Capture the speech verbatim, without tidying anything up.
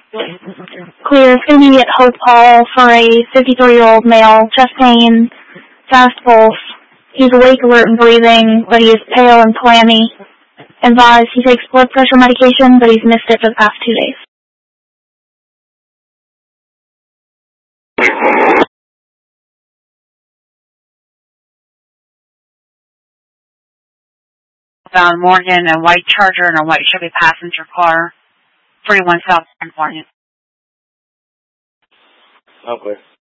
Clear. It's going to be at Hope Hall for a fifty-three-year-old male. Chest pain, fast pulse. He's awake, alert, and breathing, but he is pale and clammy. Advised he takes blood pressure medication, but he's missed it for the past two days. Bound Morgan, a white Charger and a white Chevy passenger car, forty-one South Morgan. Okay.